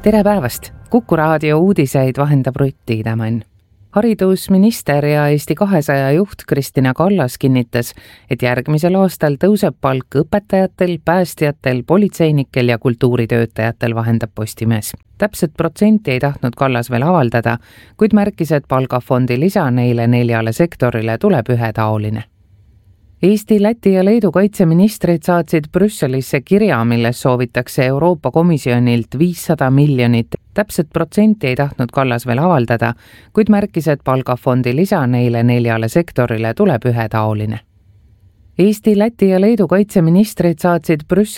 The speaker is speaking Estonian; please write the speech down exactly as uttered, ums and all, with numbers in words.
tere päevast! Kuku raadio uudiseid vahendab Rutt Tiidemann. Haridusminister ja Eesti kahesaja juht Kristina Kallas kinnitas, et järgmisel aastal tõuseb palk õpetajatel, päästjatel, politseinikel ja kultuuritöötajatel, vahendab Postimees. Täpset protsenti ei tahtnud Kallas veel avaldada, kuid märkis, et palgafondi lisa neile neljale sektorile tuleb ühetaoline. Eesti, Läti ja Leedu kaitseministrid saatsid Brüsselisse kirja, milles soovitakse Euroopa Komisjonilt viissada miljonit. Täpset protsenti ei tahtnud Kallas veel avaldada, kuid märkis, et palgafondi lisa neile neljale sektorile tuleb ühetaoline. Eesti, Läti ja Leedu kaitseministrid saatsid Brüsselisse